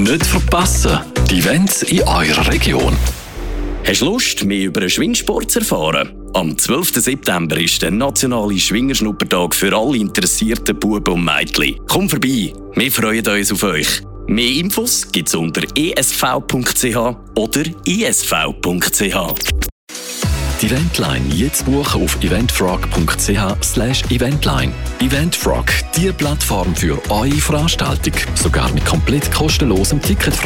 Nicht verpassen, die Events in eurer Region. Hast du Lust, mehr über den Schwingsport zu erfahren? Am 12. September ist der nationale Schwingerschnuppertag für alle interessierten Buben und Mädchen. Komm vorbei, wir freuen uns auf euch. Mehr Infos gibt es unter esv.ch oder isv.ch. Die Eventline jetzt buchen auf eventfrog.ch/eventline. Eventfrog, die Plattform für eure Veranstaltung. Sogar mit komplett kostenlosem Ticketfrei.